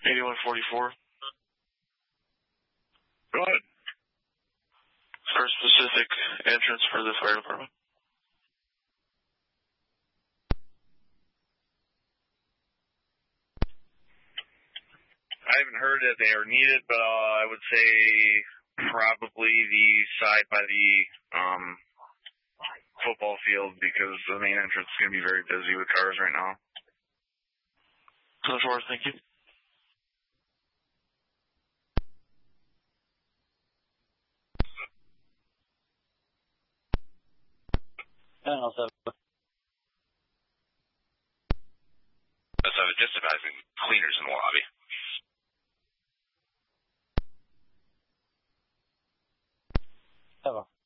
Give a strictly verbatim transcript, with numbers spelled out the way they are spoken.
eighty-one forty-four. Go ahead. First Pacific entrance for the fire department. I haven't heard that they are needed, but uh, I would say probably the side by the um, football field because the main entrance is going to be very busy with cars right now. So far, thank you. And also, so I was just advising cleaners in the lobby. Ever.